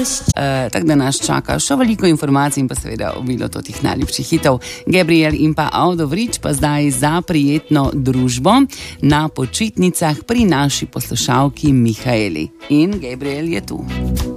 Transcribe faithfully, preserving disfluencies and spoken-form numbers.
Uh, tako da nas čaka še veliko informacij in pa seveda obilo totih najljubših hitov. Gabriel in pa Avdovrič pa zdaj za prijetno družbo na počitnicah pri naši poslušalki Mihaeli. In Gabriel je tu.